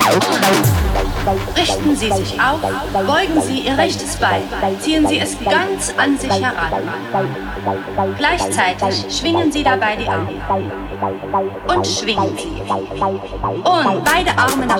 Richten Sie sich auf, beugen Sie Ihr rechtes Bein, ziehen Sie es ganz an sich heran. Gleichzeitig schwingen Sie dabei die Arme. Und schwingen Sie. Und beide Arme nach